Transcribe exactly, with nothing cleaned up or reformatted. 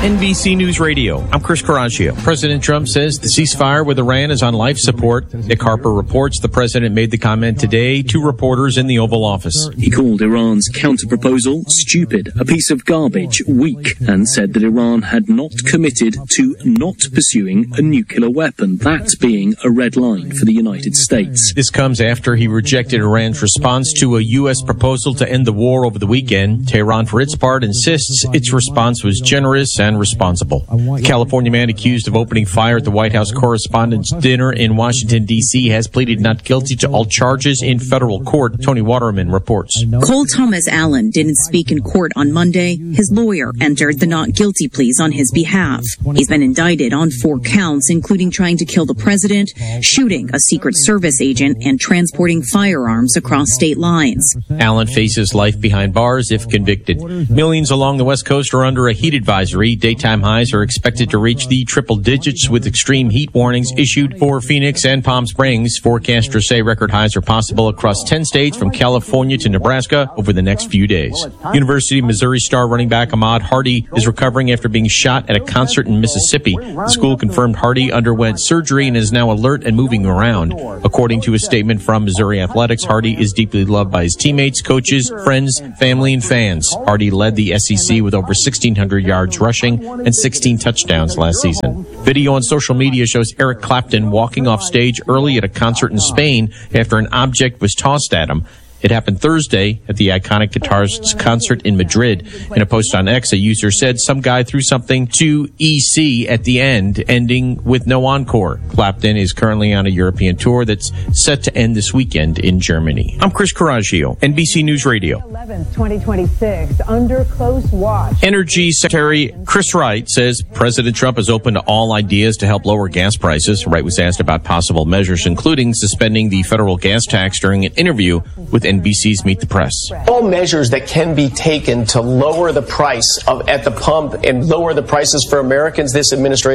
N B C News Radio, I'm Chris Coraggio. President Trump says the ceasefire with Iran is on life support. Nick Harper reports the president made the comment today to reporters in the Oval Office. He called Iran's counter-proposal stupid, a piece of garbage, weak, and said that Iran had not committed to not pursuing a nuclear weapon, that being a red line for the United States. This comes after he rejected Iran's response to a U S proposal to end the war over the weekend. Tehran, for its part, insists its response was generous and responsible. The California man accused of opening fire at the White House Correspondents' Dinner in Washington, D C has pleaded not guilty to all charges in federal court. Tony Waterman reports. Cole Thomas Allen didn't speak in court on Monday. His lawyer entered the not guilty pleas on his behalf. He's been indicted on four counts, including trying to kill the president, shooting a Secret Service agent, and transporting firearms across state lines. Allen faces life behind bars if convicted. Millions along the West Coast are under a heat advisory. Daytime highs are expected to reach the triple digits with extreme heat warnings issued for Phoenix and Palm Springs. Forecasters say record highs are possible across ten states from California to Nebraska over the next few days. University of Missouri star running back Ahmad Hardy is recovering after being shot at a concert in Mississippi. The school confirmed Hardy underwent surgery and is now alert and moving around. According to a statement from Missouri Athletics, Hardy is deeply loved by his teammates, coaches, friends, family, and fans. Hardy led the S E C with over sixteen hundred yards rushing and sixteen touchdowns last season. Video on social media shows Eric Clapton walking off stage early at a concert in Spain after an object was tossed at him. It happened Thursday at the iconic guitarist's concert in Madrid. In a post on X, a user said some guy threw something to E C at the end, ending with no encore. Clapton is currently on a European tour that's set to end this weekend in Germany. I'm Chris Coraggio, N B C News Radio. eleventh, twenty twenty-six, under close watch. Energy Secretary Chris Wright says President Trump is open to all ideas to help lower gas prices. Wright was asked about possible measures, including suspending the federal gas tax during an interview with N B C's Meet the Press. All measures that can be taken to lower the price of at the pump and lower the prices for Americans, this administration